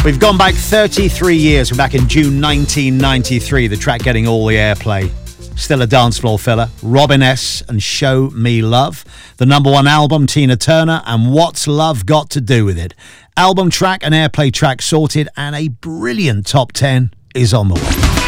We've gone back 33 years. We're back in June 1993. The track getting all the airplay. Still a dance floor filler. Robin S. and Show Me Love. The number one album, Tina Turner, and What's Love Got to Do With It? Album track and airplay track sorted, and a brilliant top 10 is on the way.